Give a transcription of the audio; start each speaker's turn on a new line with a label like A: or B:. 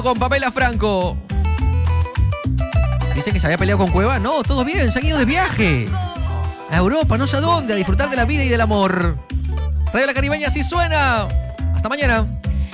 A: con Pamela Franco. Dicen que se había peleado con Cueva. No, todo bien, se han ido de viaje a Europa, no sé a dónde, a disfrutar de la vida y del amor. Radio La Caribeña, así suena. Hasta mañana.